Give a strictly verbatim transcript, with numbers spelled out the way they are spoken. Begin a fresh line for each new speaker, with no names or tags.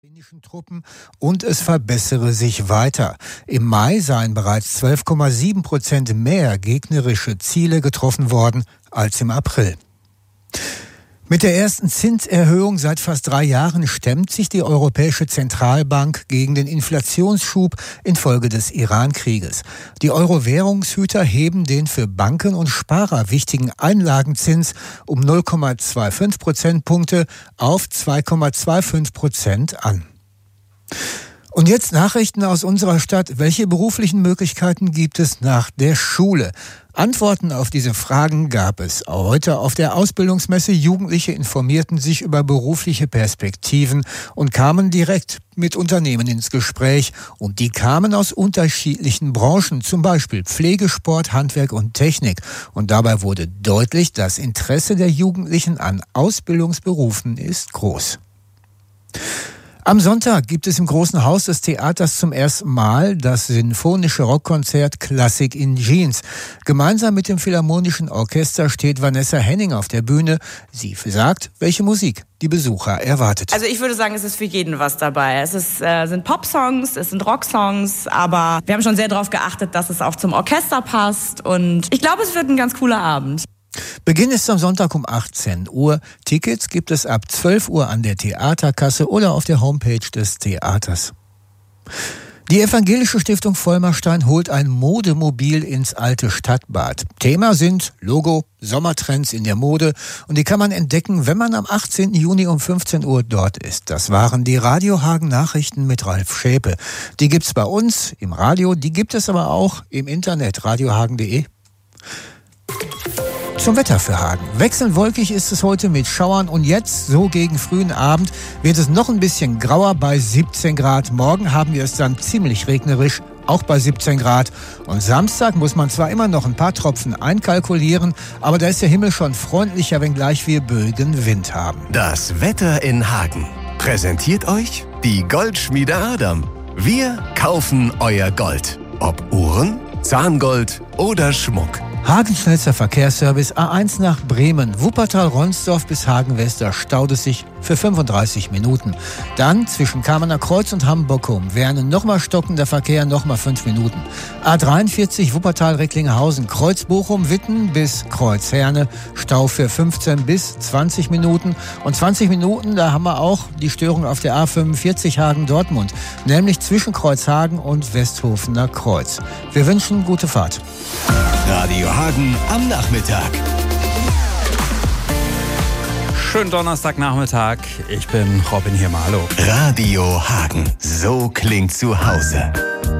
ukrainischen Truppen und es verbessere sich weiter. Im Mai seien bereits zwölf Komma sieben Prozent mehr gegnerische Ziele getroffen worden als im April. Mit der ersten Zinserhöhung seit fast drei Jahren stemmt sich die Europäische Zentralbank gegen den Inflationsschub infolge des Iran-Krieges. Die Euro-Währungshüter heben den für Banken und Sparer wichtigen Einlagenzins um null Komma fünfundzwanzig Prozentpunkte auf zwei Komma fünfundzwanzig Prozent an. Und jetzt Nachrichten aus unserer Stadt. Welche beruflichen Möglichkeiten gibt es nach der Schule? Antworten auf diese Fragen gab es heute auf der Ausbildungsmesse. Jugendliche informierten sich über berufliche Perspektiven und kamen direkt mit Unternehmen ins Gespräch. Und die kamen aus unterschiedlichen Branchen, zum Beispiel Pflege, Sport, Handwerk und Technik. Und dabei wurde deutlich, das Interesse der Jugendlichen an Ausbildungsberufen ist groß. Am Sonntag gibt es im Großen Haus des Theaters zum ersten Mal das sinfonische Rockkonzert Klassik in Jeans. Gemeinsam mit dem Philharmonischen Orchester steht Vanessa Henning auf der Bühne. Sie sagt, welche Musik die Besucher erwartet.
Also ich würde sagen, es ist für jeden was dabei. Es ist, äh, sind Popsongs, es sind Rocksongs, aber wir haben schon sehr darauf geachtet, dass es auch zum Orchester passt. Und ich glaube, es wird ein ganz cooler Abend.
Beginn ist am Sonntag um achtzehn Uhr. Tickets gibt es ab zwölf Uhr an der Theaterkasse oder auf der Homepage des Theaters. Die Evangelische Stiftung Vollmerstein holt ein Modemobil ins alte Stadtbad. Thema sind Logo, Sommertrends in der Mode und die kann man entdecken, wenn man am achtzehnten Juni um fünfzehn Uhr dort ist. Das waren die Radio Hagen Nachrichten mit Ralf Schäpe. Die gibt's bei uns im Radio, die gibt es aber auch im Internet, radiohagen punkt de. Zum Wetter für Hagen. Wechselnd wolkig ist es heute mit Schauern und jetzt, so gegen frühen Abend, wird es noch ein bisschen grauer bei siebzehn Grad. Morgen haben wir es dann ziemlich regnerisch, auch bei siebzehn Grad. Und Samstag muss man zwar immer noch ein paar Tropfen einkalkulieren, aber da ist der Himmel schon freundlicher, wenngleich wir böigen Wind haben.
Das Wetter in Hagen präsentiert euch die Goldschmiede Adam. Wir kaufen euer Gold. Ob Uhren, Zahngold oder Schmuck.
Hagen schnellster Verkehrsservice A eins nach Bremen, Wuppertal-Ronsdorf bis Hagen-West, da staut es sich für fünfunddreißig Minuten. Dann zwischen Kamener Kreuz und Hamburg-Hum Werne nochmal stockender Verkehr, nochmal fünf Minuten. A dreiundvierzig Wuppertal-Recklinghausen, Kreuz Bochum-Witten bis Kreuz Herne, Stau für fünfzehn bis zwanzig Minuten. Und zwanzig Minuten, da haben wir auch die Störung auf der A fünfundvierzig Hagen-Dortmund, nämlich zwischen Kreuzhagen und Westhofener Kreuz. Wir wünschen gute Fahrt.
Radio Hagen am Nachmittag.
Schönen Donnerstagnachmittag. Ich bin Robin Hirmalo.
Radio Hagen. So klingt zu Hause.